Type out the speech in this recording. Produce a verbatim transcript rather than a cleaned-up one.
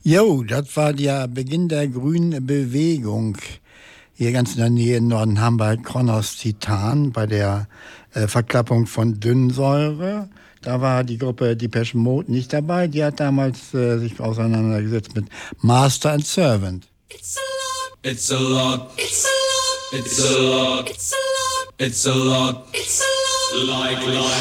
Jo, das war der Beginn der grünen Bewegung. Hier ganz in der Nähe in Norden haben wir Kronos Titan bei der äh, Verklappung von Dünnsäure. Da war die Gruppe Depeche Mode nicht dabei. Die hat damals äh, sich auseinandergesetzt mit Master and Servant. It's a lot. It's a lot. It's a lot. It's a lot. It's a lot. It's a lot. Like, like.